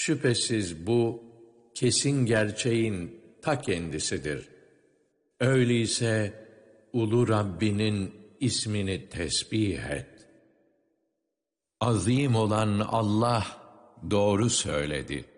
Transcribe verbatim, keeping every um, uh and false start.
Şüphesiz bu, kesin gerçeğin ta kendisidir. Öyleyse, ulu Rabbinin ismini tesbih et. Azim olan Allah doğru söyledi.